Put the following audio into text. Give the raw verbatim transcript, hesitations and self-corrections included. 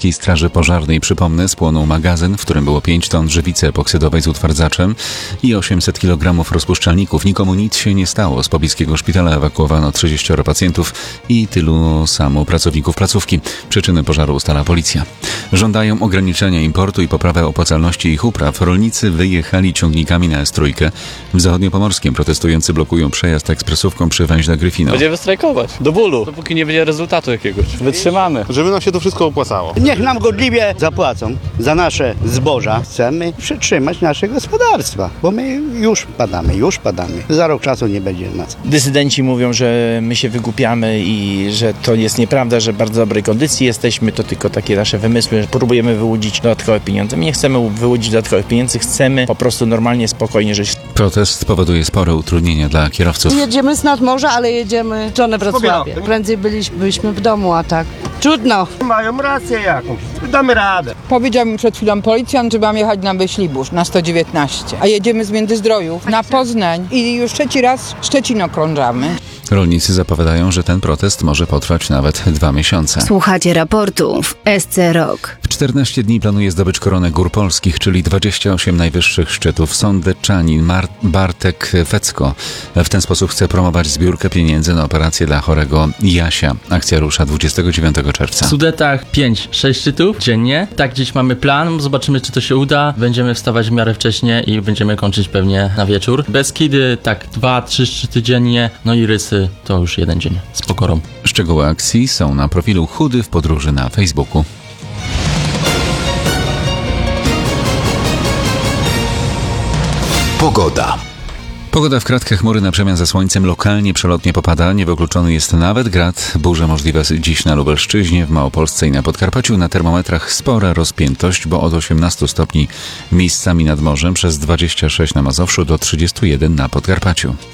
Miejskiej Straży Pożarnej. Przypomnę, spłonął magazyn, w którym było pięć ton żywicy epoksydowej z utwardzaczem i osiemset kilogramów rozpuszczalników. Nikomu nic się nie stało. Z pobliskiego szpitala ewakuowano trzydzieścioro pacjentów i tylu samo pracowników placówki. Przyczyny pożaru ustala policja. Żądają ograniczenia importu i poprawę opłacalności ich upraw. Rolnicy wyjechali ciągnikami na S trzy. W Zachodniopomorskiem protestujący blokują przejazd ekspresówką przy węźle Gryfino. Będziemy strajkować do bólu, dopóki nie będzie rezultatu jakiegoś. Wytrzymamy. Żeby nam się to wszystko opłacało. Niech nam godliwie zapłacą za nasze zboża. Chcemy przytrzymać nasze gospodarstwa, bo my już padamy, już padamy. Za rok czasu nie będzie nas. Dysydenci mówią, że my się wygłupiamy i że to jest nieprawda, że w bardzo dobrej kondycji jesteśmy, to tylko takie nasze wymysły, że próbujemy wyłudzić dodatkowe pieniądze. My nie chcemy wyłudzić dodatkowych pieniędzy, chcemy po prostu normalnie, spokojnie żyć. Protest powoduje spore utrudnienia dla kierowców. Jedziemy z nadmorza, ale jedziemy w stronę Wrocławia. Prędzej byliśmy w domu, a tak trudno. Mają rację jakąś. Damy radę. Powiedział mi przed chwilą policjant, że mam jechać na Myślibórz na sto dziewiętnaście, a jedziemy z Międzyzdrojów na Poznań i już trzeci raz Szczecin okrążamy. Rolnicy zapowiadają, że ten protest może potrwać nawet dwa miesiące. Słuchacie raportu w S C Rok. W czternaście dni planuje zdobyć koronę gór polskich, czyli dwadzieścia osiem najwyższych szczytów. Sądeczanin Mar- Bartek Fecko w ten sposób chce promować zbiórkę pieniędzy na operację dla chorego Jasia. Akcja rusza dwudziestego dziewiątego czerwca. W Sudetach pięć sześć szczytów dziennie. Tak gdzieś mamy plan, zobaczymy czy to się uda. Będziemy wstawać w miarę wcześnie i będziemy kończyć pewnie na wieczór. Beskidy tak dwa trzy szczyty dziennie, no i Rysy to już jeden dzień z pokorą. Szczegóły akcji są na profilu Chudy w Podróży na Facebooku. Pogoda. Pogoda w kratkę, chmury na przemian ze słońcem, lokalnie przelotnie popada, niewykluczony jest nawet grad, burze możliwe dziś na Lubelszczyźnie, w Małopolsce i na Podkarpaciu. Na termometrach spora rozpiętość, bo od osiemnastu stopni miejscami nad morzem, przez dwadzieścia sześć na Mazowszu do trzydziestu jeden na Podkarpaciu.